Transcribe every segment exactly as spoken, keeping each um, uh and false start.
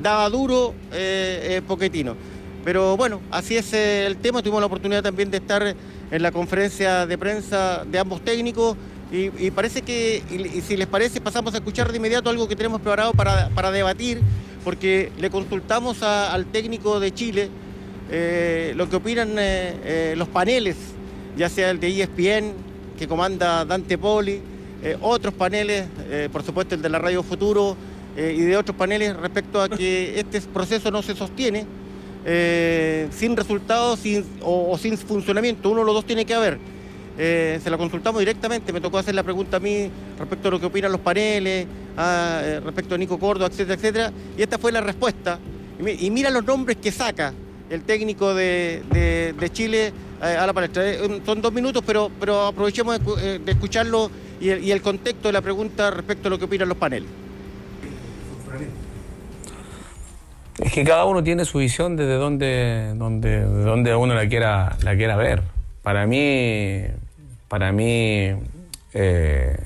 daba duro eh, eh, Pochettino. Pero bueno, así es eh, el tema. Tuvimos la oportunidad también de estar en la conferencia de prensa de ambos técnicos y, y parece que, y, y si les parece, pasamos a escuchar de inmediato algo que tenemos preparado para, para debatir, porque le consultamos a, al técnico de Chile eh, lo que opinan eh, eh, los paneles, ya sea el de E S P N, que comanda Dante Poli, eh, otros paneles, eh, por supuesto el de la Radio Futuro, eh, y de otros paneles respecto a que este proceso no se sostiene, Eh, sin resultados sin, o, o sin funcionamiento. Uno de los dos tiene que haber. Eh, se la consultamos directamente, me tocó hacer la pregunta a mí respecto a lo que opinan los paneles, a, eh, respecto a Nico Córdoba, etcétera, etcétera, y esta fue la respuesta. Y, y mira los nombres que saca el técnico de, de, de Chile eh, a la palestra. Eh, son dos minutos, pero, pero aprovechemos de, de escucharlo y el, y el contexto de la pregunta respecto a lo que opinan los paneles. Es que cada uno tiene su visión desde donde, donde, de donde uno la quiera, la quiera ver. Para mí, para mí eh,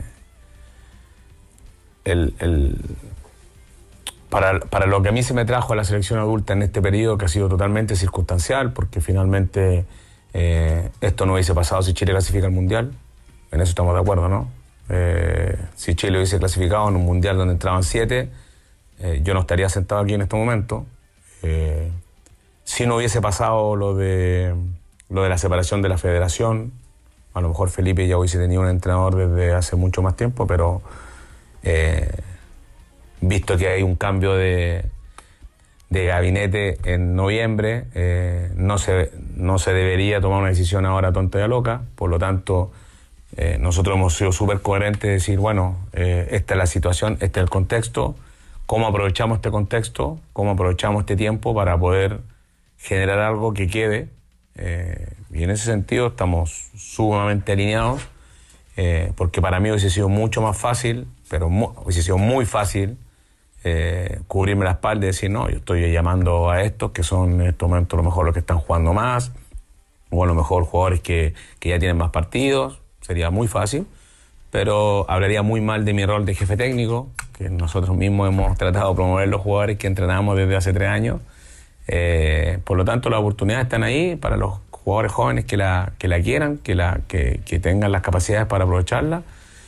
el, el, para, para lo que a mí se me trajo a la selección adulta en este periodo, que ha sido totalmente circunstancial, porque finalmente eh, esto no hubiese pasado si Chile clasifica al Mundial. En eso estamos de acuerdo, ¿no? Eh, si Chile hubiese clasificado en un Mundial donde entraban siete, Eh, yo no estaría sentado aquí en este momento. Eh, si no hubiese pasado lo de, lo de la separación de la federación, a lo mejor Felipe ya hubiese tenido un entrenador desde hace mucho más tiempo, pero eh, visto que hay un cambio de, de gabinete en noviembre, eh, no, se, no se debería tomar una decisión ahora tonta y loca. Por lo tanto, eh, nosotros hemos sido súper coherentes de decir, bueno, eh, esta es la situación, este es el contexto. Cómo aprovechamos este contexto, cómo aprovechamos este tiempo para poder generar algo que quede. Eh, y en ese sentido estamos sumamente alineados, eh, porque para mí hubiese sido mucho más fácil, pero mu- hubiese sido muy fácil eh, cubrirme la espalda y decir, no, yo estoy llamando a estos que son en este momento a lo mejor los que están jugando más, o a lo mejor jugadores que, que ya tienen más partidos. Sería muy fácil, pero hablaría muy mal de mi rol de jefe técnico, que nosotros mismos hemos tratado de promover los jugadores que entrenamos desde hace tres años. Eh, por lo tanto, las oportunidades están ahí para los jugadores jóvenes que la, que la quieran, que, la, que, que tengan las capacidades para aprovecharla.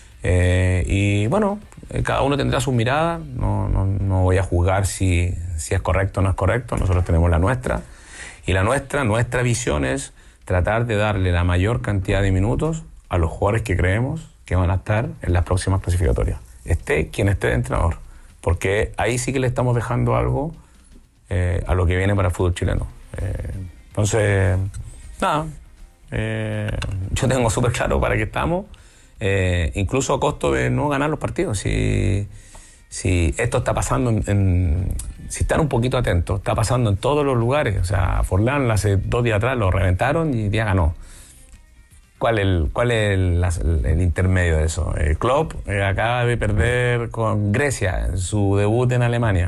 Eh, y bueno, cada uno tendrá su mirada. No, no, no voy a juzgar si, si es correcto o no es correcto. Nosotros tenemos la nuestra. Y la nuestra, nuestra visión es tratar de darle la mayor cantidad de minutos a los jugadores que creemos que van a estar en las próximas clasificatorias. Esté quien esté de entrenador, porque ahí sí que le estamos dejando algo eh, a lo que viene para el fútbol chileno. Eh, entonces, nada, eh, yo tengo súper claro para qué estamos, eh, incluso a costo de no ganar los partidos. Si, si esto está pasando, en, en, si están un poquito atentos, está pasando en todos los lugares. O sea, Forlán hace dos días atrás lo reventaron y ya ganó. ¿Cuál es el, cuál es el, el, el intermedio de eso? El Klopp eh, acaba de perder con Grecia en su debut en Alemania.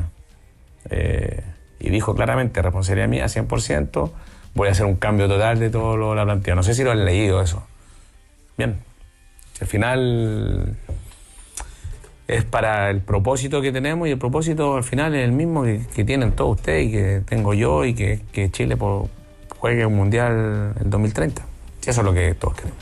Eh, y dijo claramente, responsabilidad mía cien por ciento, voy a hacer un cambio total de todo lo, la plantilla. No sé si lo han leído eso. Bien. Al final es para el propósito que tenemos, y el propósito al final es el mismo que, que tienen todos ustedes y que tengo yo, y que, que Chile por, juegue un mundial en dos mil treinta. Eso es lo que todos queremos.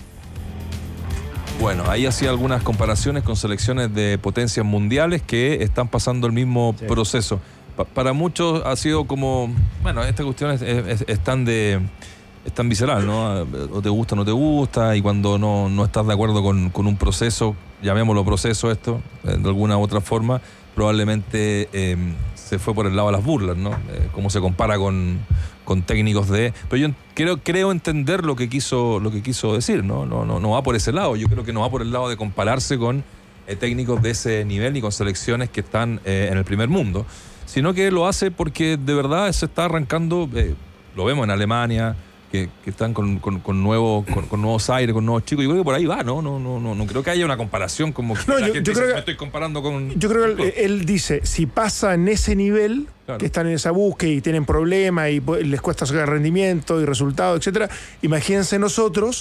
Bueno, ahí hacía algunas comparaciones con selecciones de potencias mundiales que están pasando el mismo sí. proceso. Pa- para muchos ha sido como, bueno, esta cuestión es, es, es tan de, es tan visceral, ¿no? O te gusta o no te gusta, y cuando no, no estás de acuerdo con, con un proceso, llamémoslo proceso esto, de alguna u otra forma, probablemente eh, se fue por el lado de las burlas, ¿no? Eh, cómo se compara con, con técnicos de... Pero yo creo, creo entender lo que quiso, lo que quiso decir, ¿no? No, no, no va por ese lado. Yo creo que no va por el lado de compararse con eh, técnicos de ese nivel ni con selecciones que están eh, en el primer mundo, sino que lo hace porque de verdad se está arrancando, eh, lo vemos en Alemania, que, que están con, con, con, nuevos, con, con nuevos aires, con nuevos chicos. Yo creo que por ahí va, ¿no? No, no, no, no creo que haya una comparación como que no, la yo, gente yo creo dice, que, me estoy comparando con... Yo creo que él, él dice, si pasa en ese nivel, claro, que están en esa búsqueda y tienen problemas y les cuesta sacar rendimiento y resultados, etcétera, imagínense nosotros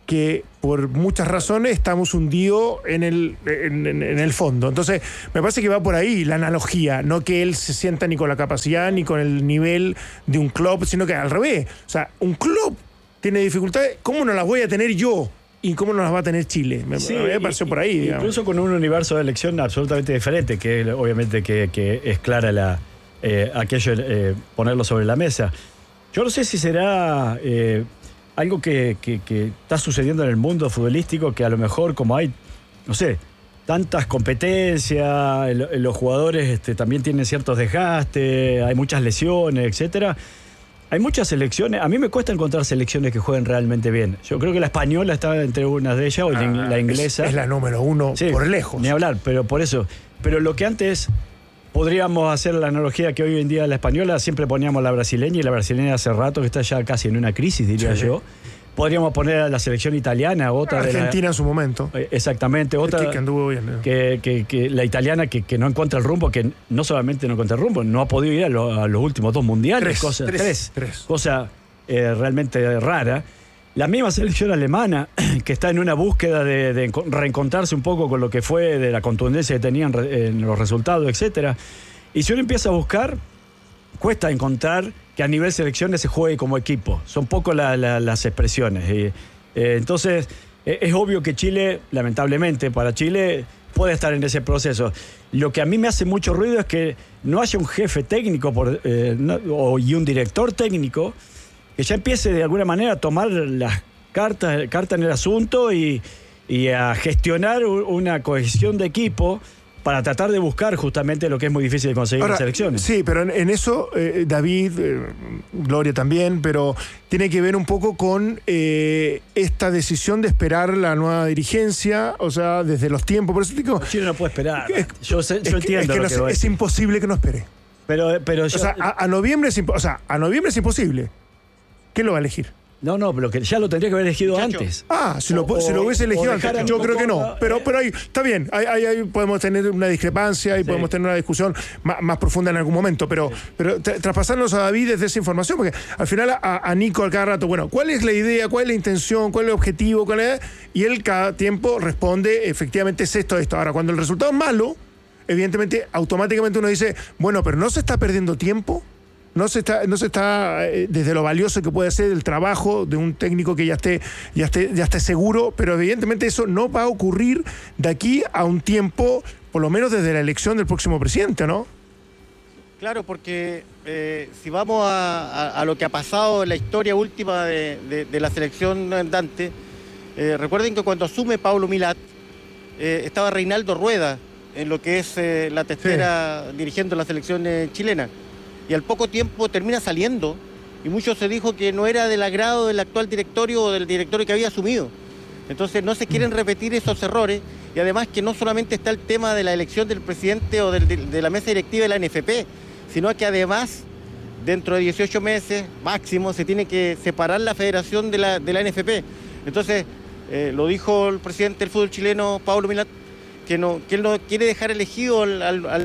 que por muchas razones estamos hundidos en el, en, en, en el fondo. Entonces, me parece que va por ahí la analogía, no que él se sienta ni con la capacidad ni con el nivel de un club, sino que al revés. O sea, un club tiene dificultades, ¿cómo no las voy a tener yo? ¿Y cómo no las va a tener Chile? Me, sí, me pareció por ahí, digamos. Incluso con un universo de elección absolutamente diferente, que obviamente que, que es clara la, eh, aquello, eh, ponerlo sobre la mesa. Yo no sé si será eh, algo que, que, que está sucediendo en el mundo futbolístico, que a lo mejor como hay, no sé, tantas competencias, el, los jugadores este, también tienen ciertos desgastes, hay muchas lesiones, etcétera. Hay muchas selecciones, a mí me cuesta encontrar selecciones que jueguen realmente bien. Yo creo que la española está entre unas de ellas, o ah, la inglesa. Es, es la número uno, sí, por lejos. Ni hablar, pero por eso. Pero lo que antes podríamos hacer la analogía que hoy en día la española, siempre poníamos la brasileña, y la brasileña hace rato que está ya casi en una crisis, diría sí, yo. Podríamos poner a la selección italiana, otra Argentina de la, en su momento. Exactamente, otra que anduvo bien, ¿no? que, que, que la italiana que, que no encuentra el rumbo, que no solamente no encuentra el rumbo, no ha podido ir a, lo, a los últimos dos mundiales. Tres, cosa, tres, tres, tres. cosa eh, realmente rara. La misma selección alemana, que está en una búsqueda de, de reencontrarse un poco con lo que fue, de la contundencia que tenían en los resultados, etcétera. Y si uno empieza a buscar, cuesta encontrar que a nivel selecciones se juegue como equipo. Son poco la, la, las expresiones. Y, eh, entonces, eh, es obvio que Chile, lamentablemente para Chile, puede estar en ese proceso. Lo que a mí me hace mucho ruido es que no haya un jefe técnico por, eh, no, o, y un director técnico que ya empiece de alguna manera a tomar las cartas, cartas en el asunto y, y a gestionar una cohesión de equipo para tratar de buscar justamente lo que es muy difícil de conseguir en selecciones. Sí, pero en, en eso, eh, David, eh, Gloria también, pero tiene que ver un poco con eh, esta decisión de esperar la nueva dirigencia, o sea, desde los tiempos. Por eso digo, Chile no puede esperar. Es, yo sé, es yo entiendo que, lo es, que que no, es imposible que no espere. Pero, pero yo, o sea, a, a noviembre es o sea, a noviembre es imposible. ¿Quién lo va a elegir? No, no, pero que ya lo tendría que haber elegido Muchacho. antes. Ah, si lo, o, si lo hubiese elegido antes, yo creo que no. Pero, pero ahí está bien, ahí, ahí, ahí podemos tener una discrepancia y sí. podemos tener una discusión más, más profunda en algún momento. Pero, sí. pero traspasarnos a David desde esa información, porque al final a, a Nico al cada rato, bueno, ¿cuál es la idea? ¿Cuál es la intención? ¿Cuál es el objetivo? ¿Cuál es? Y él cada tiempo responde, efectivamente es esto, esto. Ahora, cuando el resultado es malo, evidentemente, automáticamente uno dice, bueno, pero no se está perdiendo tiempo. No se está, no se está eh, desde lo valioso que puede ser el trabajo de un técnico que ya esté, ya esté, ya esté seguro, pero evidentemente eso no va a ocurrir de aquí a un tiempo, por lo menos desde la elección del próximo presidente, ¿no? Claro, porque eh, si vamos a, a, a lo que ha pasado en la historia última de, de, de la selección andante, eh, recuerden que cuando asume Pablo Milat, eh, estaba Reinaldo Rueda en lo que es eh, la tercera sí. dirigiendo la selección eh, chilena. Y al poco tiempo termina saliendo, y mucho se dijo que no era del agrado del actual directorio o del directorio que había asumido. Entonces no se quieren repetir esos errores, y además que no solamente está el tema de la elección del presidente o del, de, de la mesa directiva de la N F P, sino que además, dentro de dieciocho meses máximo, se tiene que separar la federación de la, de la N F P. Entonces, eh, lo dijo el presidente del fútbol chileno, Pablo Milat, que, no, que él no quiere dejar elegido al... al, al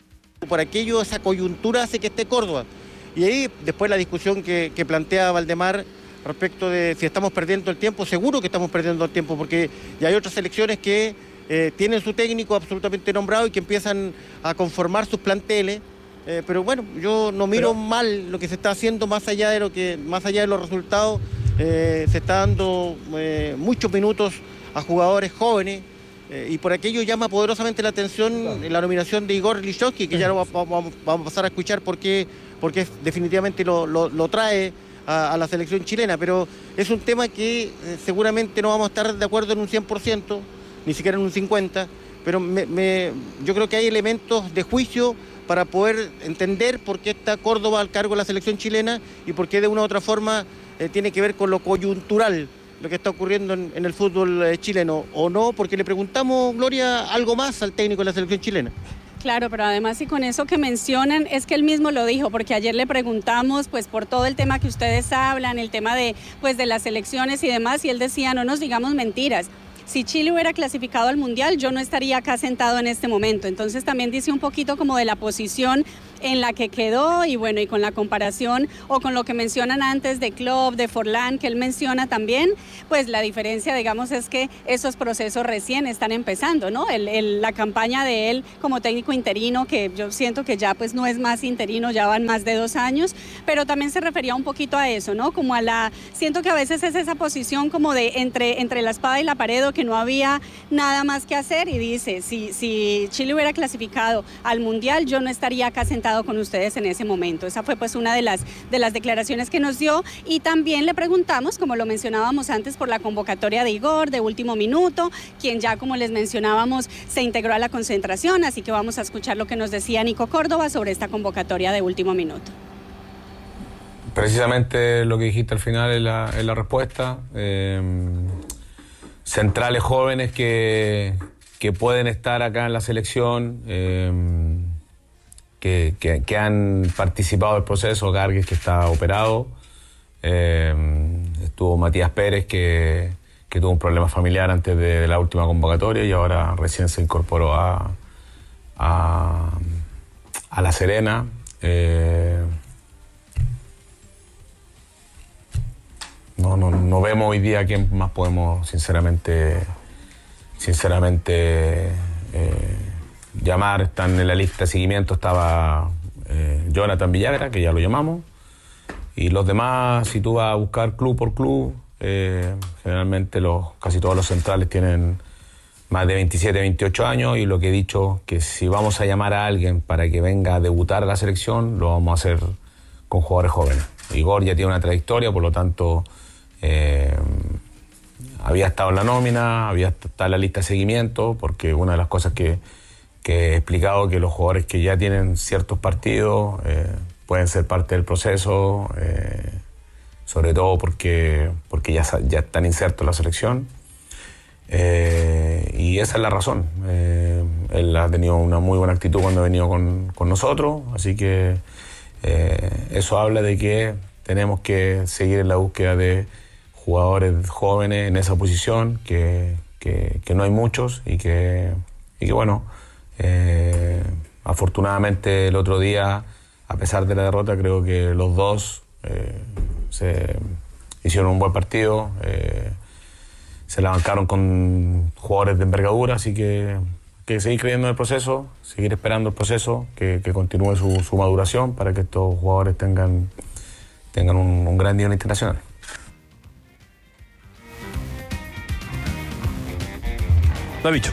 por aquello, esa coyuntura hace que esté Córdoba. Y ahí después la discusión que, que plantea Valdemar respecto de si estamos perdiendo el tiempo, seguro que estamos perdiendo el tiempo, porque ya hay otras selecciones que eh, tienen su técnico absolutamente nombrado y que empiezan a conformar sus planteles, eh, pero bueno, yo no miro pero, mal lo que se está haciendo más allá de lo que, más allá de los resultados, eh, se está dando eh, muchos minutos a jugadores jóvenes. Eh, y por aquello llama poderosamente la atención claro. la nominación de Igor Lichnowsky, que sí. ya lo vamos, vamos a pasar a escuchar porque, porque definitivamente lo, lo, lo trae a, a la selección chilena, pero es un tema que eh, seguramente no vamos a estar de acuerdo en un cien por ciento, ni siquiera en un cincuenta por ciento, pero me, me, yo creo que hay elementos de juicio para poder entender por qué está Córdoba al cargo de la selección chilena y por qué de una u otra forma eh, tiene que ver con lo coyuntural, lo que está ocurriendo en, en el fútbol eh, chileno, o no, porque le preguntamos, Gloria, algo más al técnico de la selección chilena. Claro, pero además y con eso que mencionan, es que él mismo lo dijo, porque ayer le preguntamos pues por todo el tema que ustedes hablan, el tema de, pues, de las elecciones y demás, y él decía, no nos digamos mentiras. Si Chile hubiera clasificado al Mundial, yo no estaría acá sentado en este momento. Entonces también dice un poquito como de la posición en la que quedó y bueno, y con la comparación o con lo que mencionan antes de Klopp, de Forlán, que él menciona también, pues la diferencia, digamos, es que esos procesos recién están empezando, ¿no? El, el, la campaña de él como técnico interino, que yo siento que ya pues no es más interino, ya van más de dos años, pero también se refería un poquito a eso, ¿no? Como a la, siento que a veces es esa posición como de entre, entre la espada y la pared, o que no había nada más que hacer, y dice, si, si Chile hubiera clasificado al Mundial, yo no estaría acá sentado con ustedes en ese momento. Esa fue pues una de las, de las declaraciones que nos dio, y también le preguntamos, como lo mencionábamos antes, por la convocatoria de Igor de último minuto, quien ya, como les mencionábamos, se integró a la concentración, así que vamos a escuchar lo que nos decía Nico Córdoba sobre esta convocatoria de último minuto. Precisamente lo que dijiste al final es la, es la respuesta. Eh, centrales jóvenes que, que pueden estar acá en la selección, eh, que, que, que han participado del proceso. Gargues, que está operado. Eh, estuvo Matías Pérez, que, que tuvo un problema familiar antes de, de la última convocatoria y ahora recién se incorporó a, a, a La Serena. Eh, No, no, no vemos hoy día a quién más podemos sinceramente, sinceramente eh, llamar. Están en la lista de seguimiento, estaba eh, Jonathan Villagra, que ya lo llamamos, y los demás, si tú vas a buscar club por club, eh, generalmente los, casi todos los centrales tienen más de veintisiete, veintiocho años, y lo que he dicho, que si vamos a llamar a alguien para que venga a debutar a la selección, lo vamos a hacer con jugadores jóvenes. Igor ya tiene una trayectoria, por lo tanto Eh, había estado en la nómina, había estado en la lista de seguimiento, porque una de las cosas que, que he explicado, que los jugadores que ya tienen ciertos partidos eh, pueden ser parte del proceso, eh, sobre todo porque, porque ya, ya están insertos en la selección, eh, y esa es la razón. Eh, él ha tenido una muy buena actitud cuando ha venido con, con nosotros, así que eh, eso habla de que tenemos que seguir en la búsqueda de jugadores jóvenes en esa posición, que, que, que no hay muchos, y que, y que bueno, eh, afortunadamente el otro día, a pesar de la derrota, creo que los dos eh, se hicieron un buen partido, eh, se la bancaron con jugadores de envergadura, así que, que seguir creyendo en el proceso, seguir esperando el proceso, que, que continúe su, su maduración para que estos jugadores tengan, tengan un, un gran nivel internacional. Davicho.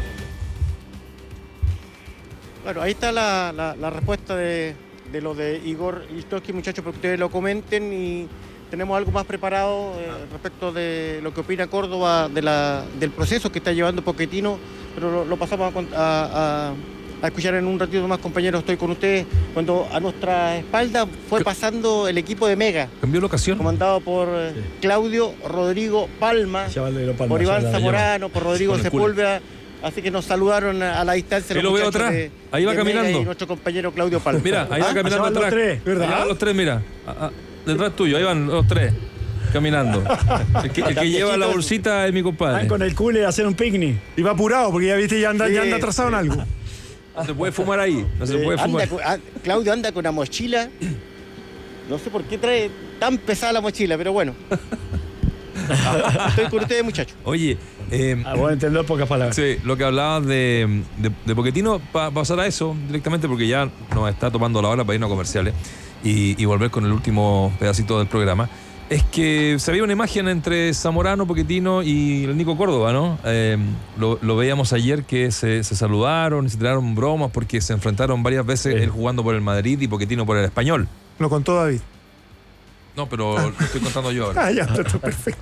Bueno, ahí está la, la, la respuesta de, de lo de Igor Listowski, muchachos, para que ustedes lo comenten, y tenemos algo más preparado eh, respecto de lo que opina Córdoba de la, del proceso que está llevando Pochettino, pero lo, lo pasamos a, a, a escuchar en un ratito más, compañeros. Estoy con ustedes cuando a nuestra espalda fue pasando el equipo de Mega. ¿Cambió la ocasión? Comandado por sí. Claudio Rodrigo Palma, Palma por Iván Zamorano, por Rodrigo Sepúlveda. Así que nos saludaron a la distancia. Ahí lo veo atrás. De, ahí va caminando. Y nuestro compañero Claudio Palma. Mira, ahí va ¿Ah? caminando atrás. Los tres, ¿verdad? Ahí van los tres, mira. Ah, ah, detrás tuyo, ahí van los tres caminando. El que, el que lleva la bolsita es mi compadre. Van con el cooler a hacer un picnic. Y va apurado, porque ya viste, ya anda, sí, ya anda atrasado en algo. No se puede fumar ahí. No se eh, puede fumar. Anda con, ah, Claudio anda con una mochila. No sé por qué trae tan pesada la mochila, pero bueno. Estoy con ustedes, muchachos. Oye, eh, ah, bueno, entender pocas palabras. Sí, lo que hablabas de, de, de Pochettino, pa, pasar a eso directamente, porque ya nos está tomando la hora para irnos a comerciales y, y volver con el último pedacito del programa. Es que se veía una imagen entre Zamorano, Pochettino y el Nico Córdoba, ¿no? Eh, lo, lo veíamos ayer, que se, se saludaron, se tiraron bromas porque se enfrentaron varias veces, sí. Él jugando por el Madrid y Pochettino por el Español. Lo contó David. No, pero ah. lo estoy contando yo ahora. Ah, ya, está perfecto.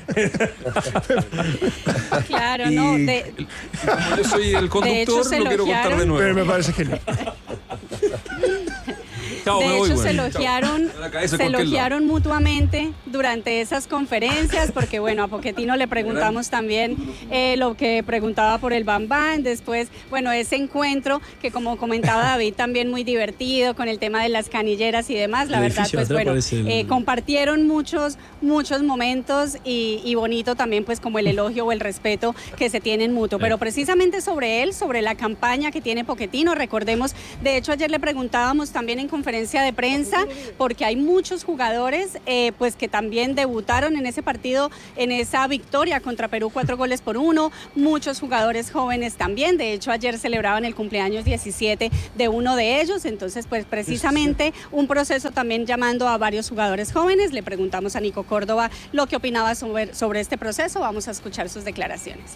Claro, y no. De, como yo soy el conductor, lo quiero contar de nuevo. Pero me parece genial. Chao, de me voy, hecho, bueno. se elogiaron, se elogiaron mutuamente durante esas conferencias, porque bueno, a Pochettino le preguntamos también eh, lo que preguntaba por el Bam Bam, después, bueno, ese encuentro que como comentaba David, también muy divertido con el tema de las canilleras y demás, la El verdad, edificio pues de atrás bueno, parece el- eh, compartieron muchos, muchos momentos y, y bonito también pues como el elogio o el respeto que se tienen mutuo, pero precisamente sobre él, sobre la campaña que tiene Pochettino, recordemos, de hecho ayer le preguntábamos también en conferencia de prensa, porque hay muchos jugadores eh, pues que también debutaron en ese partido, en esa victoria contra Perú, cuatro goles por uno, muchos jugadores jóvenes también, de hecho ayer celebraban el cumpleaños diecisiete de uno de ellos, entonces pues precisamente un proceso también llamando a varios jugadores jóvenes. Le preguntamos a Nico Córdoba lo que opinaba sobre, sobre este proceso, vamos a escuchar sus declaraciones.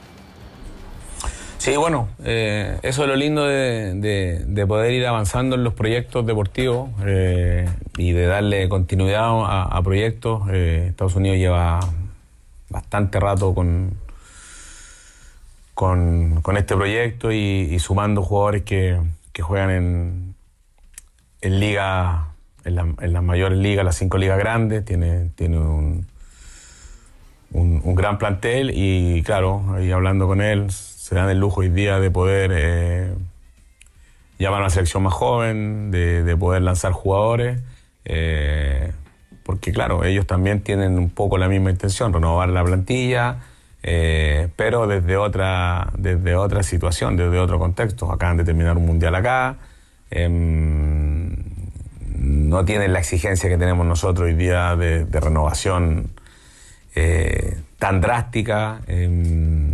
Sí, bueno, eh, eso es lo lindo de, de, de poder ir avanzando en los proyectos deportivos eh, y de darle continuidad a, a proyectos. Eh, Estados Unidos lleva bastante rato con, con, con este proyecto y, y sumando jugadores que, que juegan en, en liga, en, la, en las mayores ligas, las cinco ligas grandes. Tiene, tiene un, un, un gran plantel y claro, ahí hablando con él, se dan el lujo hoy día de poder eh, llamar a una selección más joven, de, de poder lanzar jugadores, eh, porque claro, ellos también tienen un poco la misma intención, renovar la plantilla, eh, pero desde otra, desde otra situación, desde otro contexto. Acaban de terminar un mundial acá, eh, no tienen la exigencia que tenemos nosotros hoy día de, de renovación eh, tan drástica. Eh,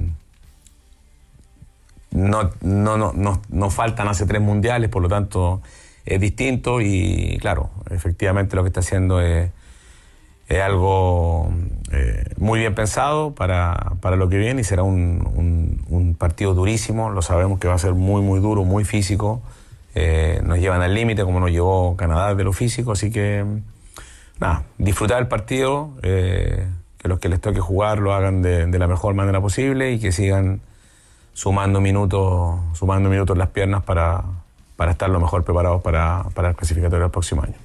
No, no, no, no, no faltan hace tres mundiales, por lo tanto es distinto y claro, efectivamente lo que está haciendo es, es algo eh, muy bien pensado para, para lo que viene y será un, un, un partido durísimo, lo sabemos que va a ser muy muy duro, muy físico, eh, nos llevan al límite como nos llevó Canadá de lo físico, así que nada, disfrutar el partido, eh, que los que les toque jugar lo hagan de, de la mejor manera posible y que sigan sumando minutos, sumando minutos en las piernas para, para estar lo mejor preparados para, para el clasificatorio del próximo año.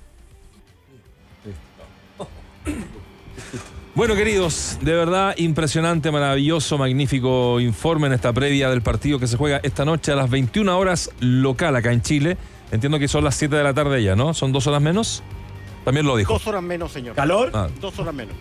Bueno, queridos, de verdad impresionante, maravilloso, magnífico informe en esta previa del partido que se juega esta noche a las veintiuna horas local acá en Chile. Entiendo que son las siete de la tarde ya, ¿no? ¿Son dos horas menos? También lo dijo. Dos horas menos, señor. ¿Calor? Ah. Dos horas menos.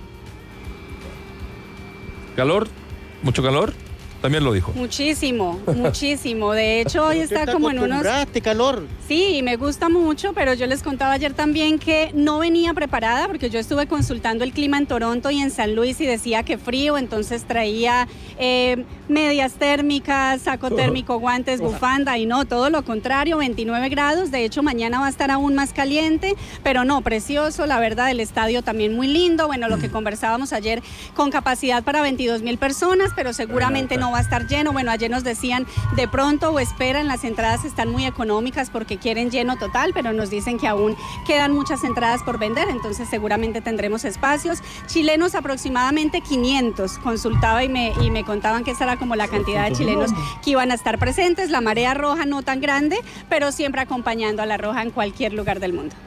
¿Calor? ¿Mucho calor? También lo dijo. Muchísimo, muchísimo. De hecho, hoy Usted está como en unos... acostumbraste, calor. Sí, me gusta mucho, pero yo les contaba ayer también que no venía preparada porque yo estuve consultando el clima en Toronto y en San Luis y decía que frío, entonces traía eh, medias térmicas, saco térmico, guantes, bufanda y no, todo lo contrario, veintinueve grados. De hecho, mañana va a estar aún más caliente, pero no, precioso, la verdad, el estadio también muy lindo. Bueno, lo que conversábamos ayer con capacidad para veintidós mil personas, pero seguramente no va a estar lleno. Bueno, ayer nos decían de pronto o esperan, las entradas están muy económicas porque quieren lleno total, pero nos dicen que aún quedan muchas entradas por vender, entonces seguramente tendremos espacios. Chilenos aproximadamente quinientos, consultaba y me, y me contaban que esa era como la cantidad de chilenos que iban a estar presentes. La marea roja no tan grande, pero siempre acompañando a la roja en cualquier lugar del mundo.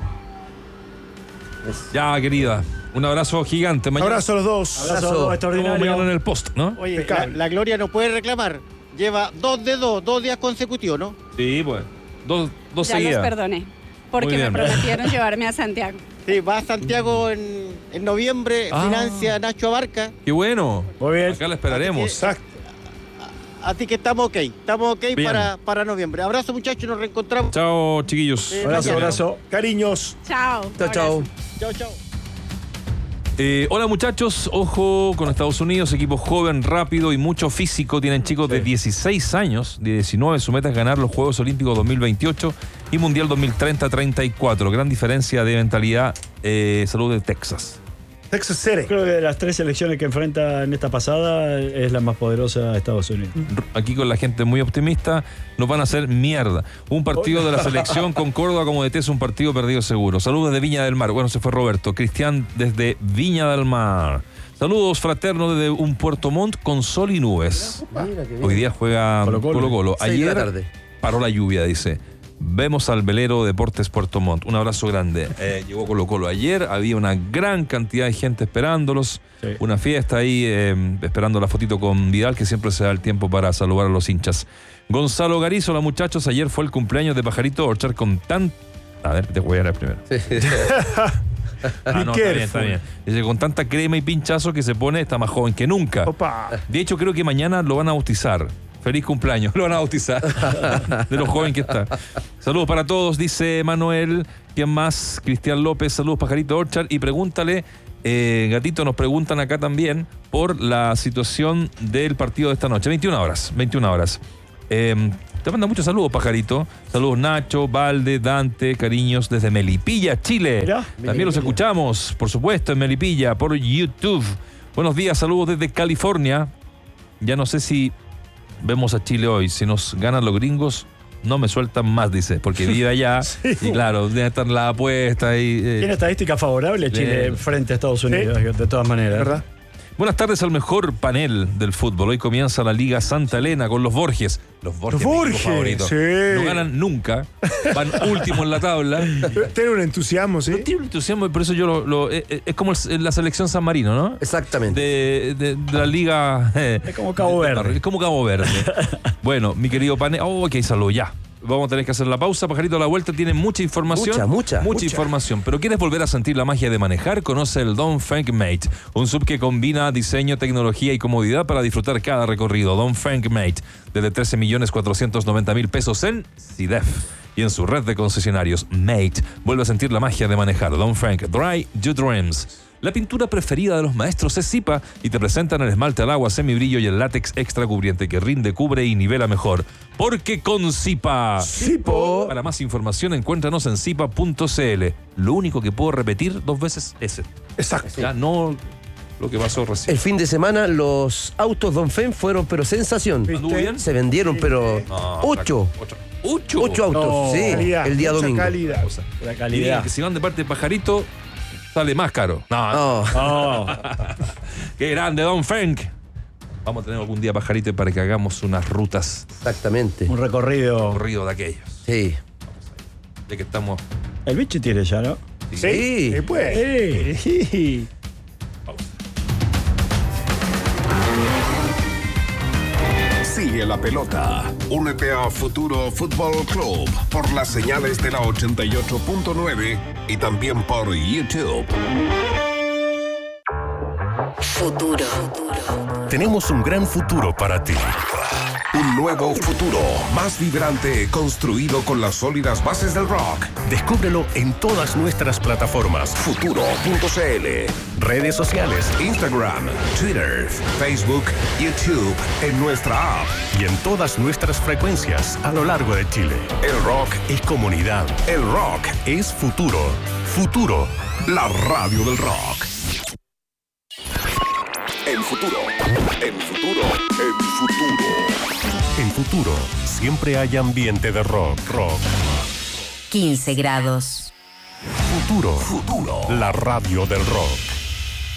Ya, querida. Un abrazo gigante. Un Mañana, abrazo a los dos. Abrazo Estamos extraordinario. mañana en el post, ¿no? Oye, la, la Gloria no puede reclamar. Lleva dos de dos, dos días consecutivos, ¿no? Sí, pues. Dos, dos Ya los seguidas. perdoné, porque Muy me bien. prometieron llevarme a Santiago. Sí, va a Santiago en, en noviembre, Ah. financia Nacho Abarca. Qué bueno. Muy bien. Acá la esperaremos. Exacto. Así que estamos ok, estamos ok Bien. para, para noviembre. Abrazo, muchachos, nos reencontramos. Chao, chiquillos. Sí. Abrazo, Mañana. abrazo. Cariños. Chao. Chao, chao. abrazo. Chao, chao. Eh, hola muchachos, ojo con Estados Unidos, equipo joven, rápido y mucho físico. Tienen chicos de dieciséis años, de diecinueve, su meta es ganar los Juegos Olímpicos dos mil veintiocho y Mundial dos mil treinta treinta y cuatro. Gran diferencia de mentalidad. Eh, salud de Texas. Texas City. Creo que de las tres selecciones que enfrenta en esta pasada es la más poderosa de Estados Unidos. Aquí con la gente muy optimista, nos van a hacer mierda. Un partido de la selección con Córdoba como D T es un partido perdido seguro. Saludos desde Viña del Mar. Bueno, se fue Roberto. Cristian desde Viña del Mar. Saludos fraternos desde un Puerto Montt con sol y nubes. Hoy día juega Colo-Colo. Colo Colo. Seis de la Ayer tarde. paró la lluvia, dice. Vemos al velero Deportes Puerto Montt. Un abrazo grande. Eh, llegó Colo Colo ayer, había una gran cantidad de gente esperándolos. Sí. Una fiesta ahí, eh, esperando la fotito con Vidal, que siempre se da el tiempo para saludar a los hinchas. Gonzalo Garizo, hola muchachos, ayer fue el cumpleaños de Pajarito Orchard con tan... A ver, te voy a leer primero. Sí. Ah, no, está bien, está bien. Dice, con tanta crema y pinchazo que se pone, está más joven que nunca. Opa. De hecho, creo que mañana lo van a bautizar. Feliz cumpleaños, lo van a bautizar. De lo joven que está. Saludos para todos, dice Manuel. ¿Quién más? Cristian López, saludos Pajarito Orchard. Y pregúntale, eh, Gatito, nos preguntan acá también por la situación del partido de esta noche. veintiuna horas, veintiuna horas. Eh, te mandan muchos saludos, Pajarito. Saludos Nacho, Valde, Dante, cariños desde Melipilla, Chile. Mira, también los escuchamos, por supuesto, en Melipilla, por YouTube. Buenos días, saludos desde California. Ya no sé si vemos a Chile hoy. Si nos ganan los gringos, no me sueltan más, dice, porque vive allá. Sí. Y claro, debe estar la apuesta. Y, eh, tiene estadística favorable Chile eh, frente a Estados Unidos, ¿sí? De todas maneras. ¿Verdad? Buenas tardes al mejor panel del fútbol. Hoy comienza la Liga Santa Elena con los Borges. Los Borges, los Borges favoritos. Sí. No ganan nunca. Van últimos en la tabla. Tiene un entusiasmo, ¿sí? Tiene un entusiasmo y por eso yo lo... lo es, es como el, la selección San Marino, ¿no? Exactamente. De, de, de la Liga... Eh, es como Cabo Verde. Es como Cabo Verde. Bueno, mi querido panel... Oh, ok, salud, ya. Vamos a tener que hacer la pausa. Pajarito a la vuelta tiene mucha información. Mucha, mucha. Mucha, mucha. información. Pero ¿quieres volver a sentir la magia de manejar? Conoce el Dongfeng Mate. Un sub que combina diseño, tecnología y comodidad para disfrutar cada recorrido. Dongfeng Mate. Desde trece millones cuatrocientos noventa mil pesos en C I D E F. Y en su red de concesionarios, Mate. Vuelve a sentir la magia de manejar. Dongfeng Dry Your Dreams. La pintura preferida de los maestros es Zipa y te presentan el esmalte al agua, semibrillo y el látex extra cubriente que rinde, cubre y nivela mejor. Porque con Zipa. Zipo. Para más información encuéntranos en zipa punto c l. Lo único que puedo repetir dos veces es ese. Exacto. Ya no lo que pasó recién. El fin de semana los autos Dongfeng fueron pero sensación. ¿Anduvo bien? Se vendieron pero no, ocho. Ocho. Ocho. Ocho autos, no, sí, calidad, el día domingo. Calidad. La calidad. Y que si van de parte de Pajarito, sale más caro. No. no. no. Qué grande, Dongfeng. Vamos a tener algún día Pajarito para que hagamos unas rutas. Exactamente. Un recorrido. Un recorrido de aquellos. Sí. De que estamos. El bicho tiene ya, ¿no? Sí. Sí, sí pues. Sí. Sí. Sigue la pelota. Únete a Futuro Fútbol Club por las señales de la ochenta y ocho punto nueve y también por YouTube. Futuro. Tenemos un gran futuro para ti. Un nuevo futuro, más vibrante, construido con las sólidas bases del rock. Descúbrelo en todas nuestras plataformas. Futuro punto c l, redes sociales, Instagram, Twitter, Facebook, YouTube, en nuestra app y en todas nuestras frecuencias a lo largo de Chile. El rock es comunidad. El rock es futuro. Futuro, la radio del rock. El futuro, el futuro, el futuro. En Futuro, siempre hay ambiente de rock, rock. quince grados. Futuro, futuro, la radio del rock.